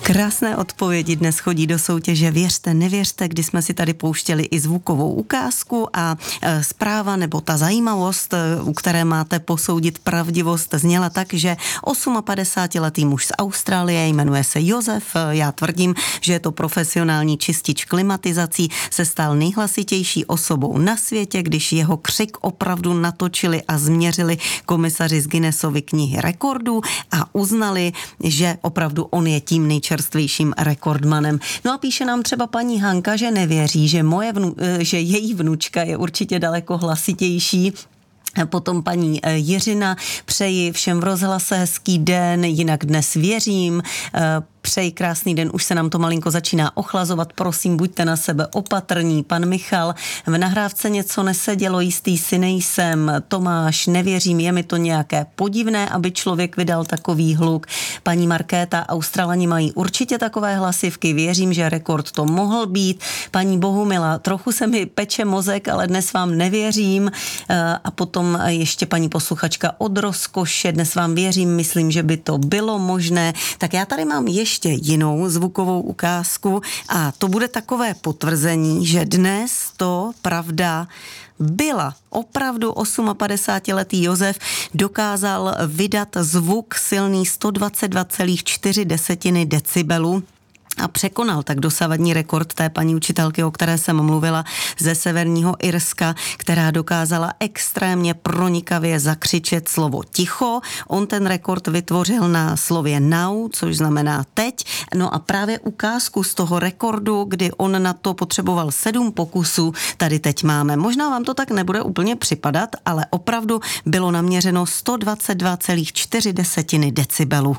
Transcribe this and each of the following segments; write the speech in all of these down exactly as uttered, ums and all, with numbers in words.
Krásné odpovědi dnes chodí do soutěže Věřte, nevěřte, kdy jsme si tady pouštěli i zvukovou ukázku a e, zpráva nebo ta zajímavost, e, u které máte posoudit pravdivost, zněla tak, že osmapadesátiletý muž z Austrálie, jmenuje se Josef, e, já tvrdím, že je to profesionální čistič klimatizací, se stal nejhlasitější osobou na světě, když jeho křik opravdu natočili a změřili komisaři z Guinnessovy knihy rekordů a uznali, že opravdu on je tím nejčerstvějším rekordmanem. No a píše nám třeba paní Hanka, že nevěří, že, moje vnu, že její vnučka je určitě daleko hlasitější. Potom paní Jiřina, přeji všem v rozhlase hezký den, jinak dnes věřím. Přeji krásný den, už se nám to malinko začíná ochlazovat, prosím, buďte na sebe opatrní. Pan Michal, v nahrávce něco nesedělo, jistý si nejsem. Tomáš, nevěřím, je mi to nějaké podivné, aby člověk vydal takový hluk. Paní Markéta, Australani mají určitě takové hlasivky, věřím, že rekord to mohl být. Paní Bohumila, trochu se mi peče mozek, ale dnes vám nevěřím. A potom ještě paní posluchačka od Rozkoše, dnes vám věřím, myslím, že by to bylo možné. Tak já tady mám ještě ještě jinou zvukovou ukázku a to bude takové potvrzení, že dnes to pravda byla. Opravdu osmapadesátiletý Josef dokázal vydat zvuk silný sto dvacet dva celá čtyři decibelu a překonal tak dosavadní rekord té paní učitelky, o které jsem mluvila, ze Severního Irska, která dokázala extrémně pronikavě zakřičet slovo ticho. On ten rekord vytvořil na slově now, což znamená teď. No a právě ukázku z toho rekordu, kdy on na to potřeboval sedm pokusů, tady teď máme. Možná vám to tak nebude úplně připadat, ale opravdu bylo naměřeno sto dvacet dva celá čtyři decibelu.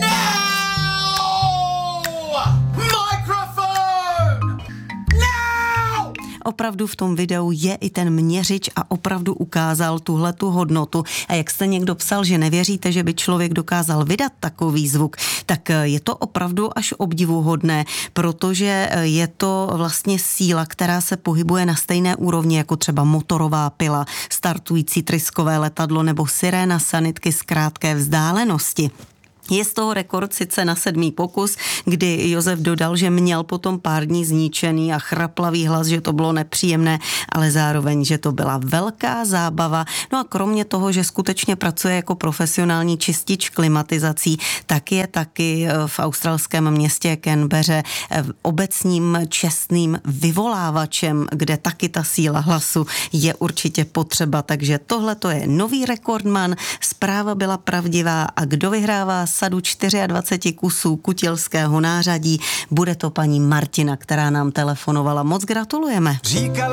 Opravdu v tom videu je i ten měřič a opravdu ukázal tuhletu hodnotu. A jak jste někdo psal, že nevěříte, že by člověk dokázal vydat takový zvuk, tak je to opravdu až obdivuhodné, protože je to vlastně síla, která se pohybuje na stejné úrovni jako třeba motorová pila, startující tryskové letadlo nebo siréna sanitky z krátké vzdálenosti. Je z toho rekord sice na sedmý pokus, kdy Josef dodal, že měl potom pár dní zničený a chraplavý hlas, že to bylo nepříjemné, ale zároveň, že to byla velká zábava. No a kromě toho, že skutečně pracuje jako profesionální čistič klimatizací, tak je taky v australském městě Canberře obecním čestným vyvolávačem, kde taky ta síla hlasu je určitě potřeba. Takže tohle to je nový rekordman, zpráva byla pravdivá a kdo vyhrává sadu dvacet čtyři kusů kutilského nářadí, bude to paní Martina, která nám telefonovala. Moc gratulujeme. Říkala